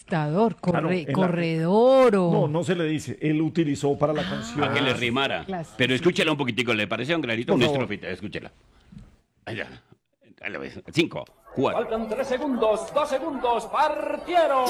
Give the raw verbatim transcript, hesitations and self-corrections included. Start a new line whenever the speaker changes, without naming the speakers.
conquistador, corre,
Claro, en la-
corredor o...
No, no se le dice. Él utilizó para la canción.
Para que le rimara.
Claro.
Pero escúchela un poquitico, ¿le pareció un granito?
Por
Una
favor.
estrofita, escúchela. Allá. Ahí la ves. Cinco, cuatro.
Faltan tres segundos, dos segundos, partieron.